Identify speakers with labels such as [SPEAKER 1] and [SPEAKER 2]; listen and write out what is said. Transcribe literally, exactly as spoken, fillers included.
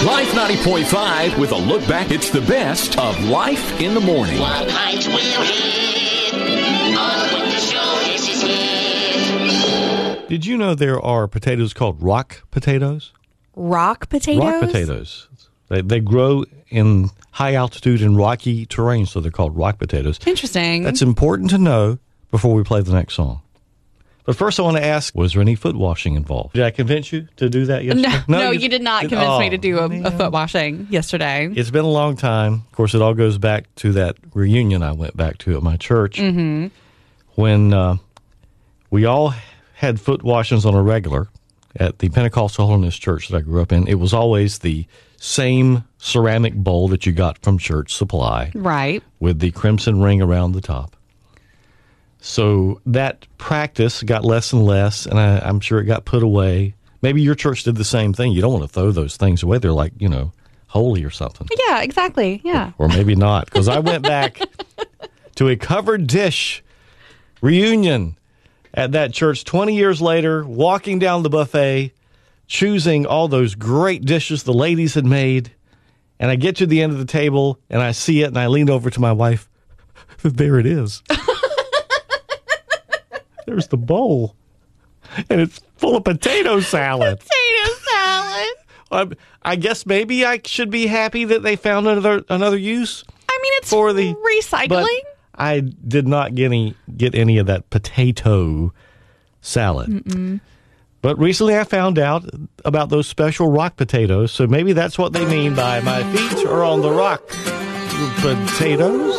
[SPEAKER 1] Life ninety point five with a look back. It's the best of Life in the Morning.
[SPEAKER 2] One pint will hit on when the show is his hit.
[SPEAKER 3] Did you know there are potatoes called rock potatoes?
[SPEAKER 4] Rock potatoes?
[SPEAKER 3] Rock potatoes. They, they grow in high altitude and rocky terrain, so they're called rock potatoes.
[SPEAKER 4] Interesting.
[SPEAKER 3] That's important to know before we play the next song. But first I want to ask, was there any foot washing involved? Did I convince you to do that yesterday?
[SPEAKER 4] No, no, you did not convince
[SPEAKER 3] oh,
[SPEAKER 4] me to do a,
[SPEAKER 3] man.
[SPEAKER 4] a foot washing yesterday.
[SPEAKER 3] It's been a long time. Of course, it all goes back to that reunion I went back to at my church
[SPEAKER 4] Mm-hmm.
[SPEAKER 3] when uh, we all had foot washings on a regular at the Pentecostal Holiness Church that I grew up in. It was always the same ceramic bowl that you got from church supply.
[SPEAKER 4] Right.
[SPEAKER 3] With the crimson ring around the top. So that practice got less and less, and I, I'm sure it got put away. Maybe your church did the same thing. You don't want to throw those things away. They're like, you know, holy or something.
[SPEAKER 4] Yeah, exactly. Yeah.
[SPEAKER 3] Or, or maybe not, because I went back to a covered dish reunion at that church twenty years later, walking down the buffet, choosing all those great dishes the ladies had made, and I get to the end of the table, and I see it, and I lean over to my wife. There it is. There's the bowl, and it's full of potato salad.
[SPEAKER 4] Potato salad.
[SPEAKER 3] I, I guess maybe I should be happy that they found another another use.
[SPEAKER 4] I mean, it's
[SPEAKER 3] for the
[SPEAKER 4] recycling.
[SPEAKER 3] But I did not get any get any of that potato salad.
[SPEAKER 4] Mm-mm.
[SPEAKER 3] But recently I found out about those special rock potatoes, so maybe that's what they mean by my feet are on the rock potatoes.